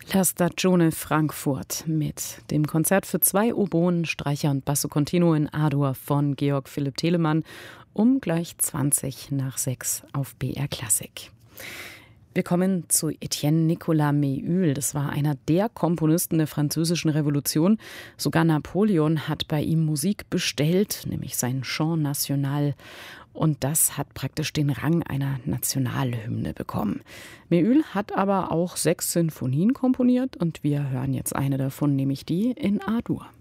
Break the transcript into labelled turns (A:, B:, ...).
A: La Stagione Frankfurt mit dem Konzert für 2 Oboen, Streicher und Basso Continuo in A-Dur von Georg Philipp Telemann um gleich 6:20 auf BR Klassik. Wir kommen zu Etienne Nicolas Méhul. Das war einer der Komponisten der Französischen Revolution. Sogar Napoleon hat bei ihm Musik bestellt, nämlich sein Chant National. Und das hat praktisch den Rang einer Nationalhymne bekommen. Méhul hat aber auch 6 Sinfonien komponiert und wir hören jetzt eine davon, nämlich die in A-Dur.